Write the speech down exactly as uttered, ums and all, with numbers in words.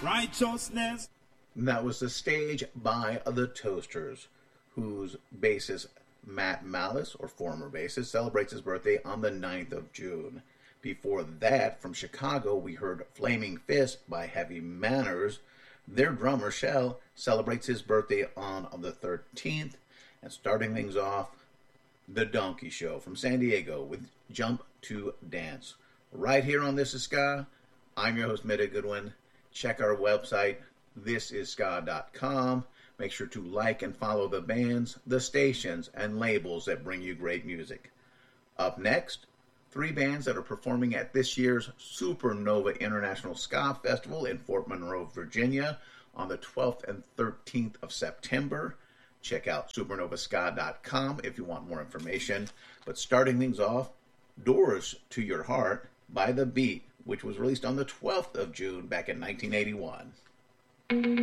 righteousness. And that was The Stage by The Toasters, whose bassist Matt Malice, or former bassist, celebrates his birthday on the ninth of June. Before that, from Chicago, we heard Flaming Fist by Heavy Manners. Their drummer, Shell, celebrates his birthday on the thirteenth. And starting things off, The Donkey Show from San Diego with Jump to Dance. Right here on This Is Ska, I'm your host, Meta Goodwin. Check our website, this is ska dot com. Make sure to like and follow the bands, the stations, and labels that bring you great music. Up next, three bands that are performing at this year's Supernova International Ska Festival in Fort Monroe, Virginia on the twelfth and thirteenth of September. Check out supernova ska dot com if you want more information. But starting things off, Doors to Your Heart by The Beat, which was released on the twelfth of June back in nineteen eighty-one.